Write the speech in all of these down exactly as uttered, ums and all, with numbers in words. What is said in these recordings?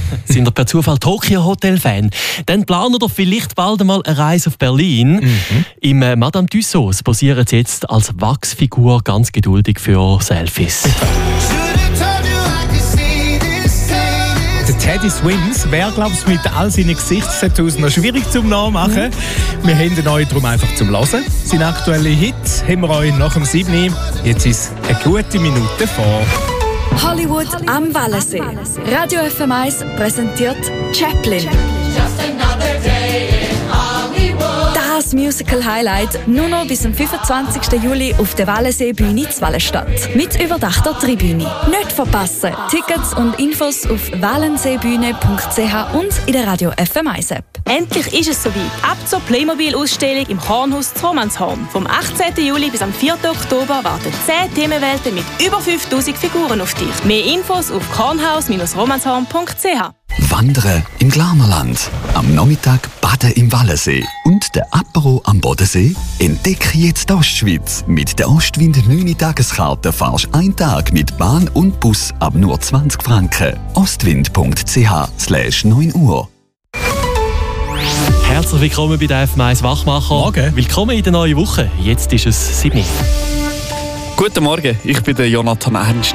Sind ihr per Zufall Tokyo-Hotel-Fan? Dann planen ihr vielleicht bald einmal eine Reise auf Berlin. Mhm. Im äh, Madame Tussauds posieren sie jetzt als Wachsfigur ganz geduldig für Selfies. Der Teddy Swims wäre, glaube ich, mit all seinen Gesichtstattoos noch schwierig zum Nachmachen. Mhm. Wir haben ihn euch darum einfach zum Hören. Sein aktueller Hit haben wir euch nach dem sieben. Jetzt ist eine gute Minute vor. Hollywood am Wallensee. Radio F M eins präsentiert Chaplin. Das Musical-Highlight nur noch bis zum fünfundzwanzigsten Juli auf der Wallensee-Bühne zu Wallenstadt. Mit überdachter Tribüne. Nicht verpassen. Tickets und Infos auf wallenseebühne punkt c h und in der Radio F M eins App. Endlich ist es soweit. Ab zur Playmobil-Ausstellung im Kornhaus zu Romanshorn. Vom achtzehnten Juli bis am vierten Oktober warten zehn Themenwelten mit über fünftausend Figuren auf dich. Mehr Infos auf kornhaus Bindestrich romanshorn punkt c h. Wandern im Glarnerland, am Nachmittag baden im Wallensee und der Apero am Bodensee? Entdecke jetzt die Ostschweiz. Mit der Ostwind neun Tageskarte fahrst einen Tag mit Bahn und Bus ab nur zwanzig Franken. ostwind punkt c h slash neun Uhr. Herzlich willkommen bei der F M eins Wachmacher. Morgen. Willkommen in der neuen Woche. Jetzt ist es sieben. Guten Morgen, ich bin der Jonathan Ernst.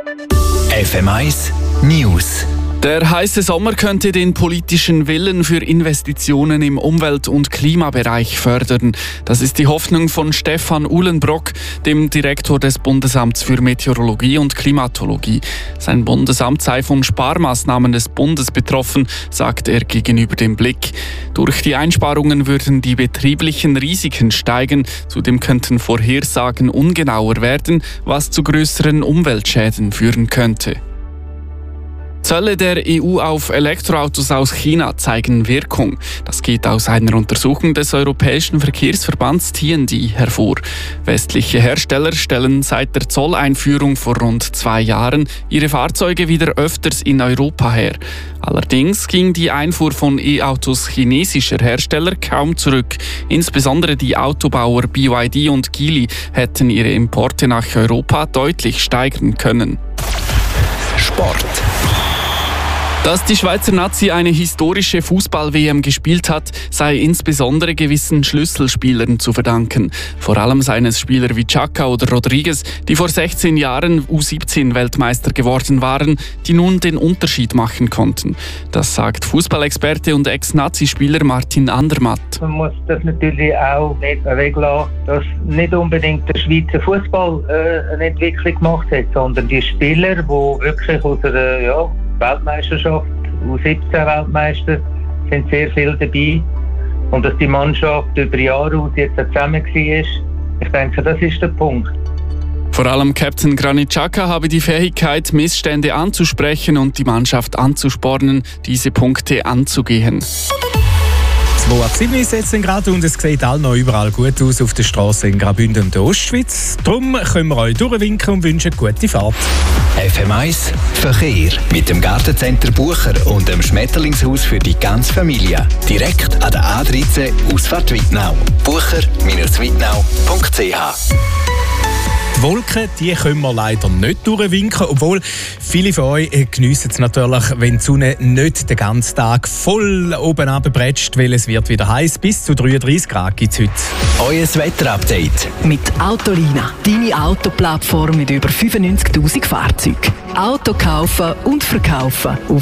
F M eins News. Der heiße Sommer könnte den politischen Willen für Investitionen im Umwelt- und Klimabereich fördern. Das ist die Hoffnung von Stefan Uhlenbrock, dem Direktor des Bundesamts für Meteorologie und Klimatologie. Sein Bundesamt sei von Sparmaßnahmen des Bundes betroffen, sagt er gegenüber dem Blick. Durch die Einsparungen würden die betrieblichen Risiken steigen. Zudem könnten Vorhersagen ungenauer werden, was zu größeren Umweltschäden führen könnte. Zölle der E U auf Elektroautos aus China zeigen Wirkung. Das geht aus einer Untersuchung des Europäischen Verkehrsverbands T N D hervor. Westliche Hersteller stellen seit der Zolleinführung vor rund zwei Jahren ihre Fahrzeuge wieder öfters in Europa her. Allerdings ging die Einfuhr von E-Autos chinesischer Hersteller kaum zurück. Insbesondere die Autobauer B Y D und Geely hätten ihre Importe nach Europa deutlich steigern können. Sport. Dass die Schweizer Nazi eine historische Fußball-W M gespielt hat, sei insbesondere gewissen Schlüsselspielern zu verdanken. Vor allem seien es Spieler wie Xhaka oder Rodriguez, die vor sechzehn Jahren U siebzehn Weltmeister geworden waren, die nun den Unterschied machen konnten. Das sagt Fußballexperte und Ex-Nazi-Spieler Martin Andermatt. Man muss das natürlich auch nicht weglassen, dass nicht unbedingt der Schweizer Fußball äh, eine Entwicklung gemacht hat, sondern die Spieler, die wirklich aus einer ja, Weltmeisterschaft, U siebzehn Weltmeister, sind sehr viel dabei. Und dass die Mannschaft über Jahre aus jetzt zusammen war, ich denke, das ist der Punkt. Vor allem Captain Granit Xhaka habe die Fähigkeit, Missstände anzusprechen und die Mannschaft anzuspornen, diese Punkte anzugehen. zwei ab sieben ist jetzt gerade und es sieht all noch überall gut aus auf der Straße in Graubünden und der Ostschweiz. Darum können wir euch durchwinken und wünschen gute Fahrt. F M eins Verkehr mit dem Gartencenter Bucher und dem Schmetterlingshaus für die ganze Familie. Direkt an der A dreizehn Ausfahrt Wittnau. bucher Bindestrich wittnau punkt c h. Die Wolken, die können wir leider nicht durchwinken, obwohl viele von euch geniessen es natürlich, wenn die Sonne nicht den ganzen Tag voll oben runterbretscht, weil es wird wieder heiß. Bis zu dreiunddreißig Grad gibt es heute. Euer Wetterupdate mit Autolina, deine Autoplattform mit über fünfundneunzigtausend Fahrzeugen. Auto kaufen und verkaufen auf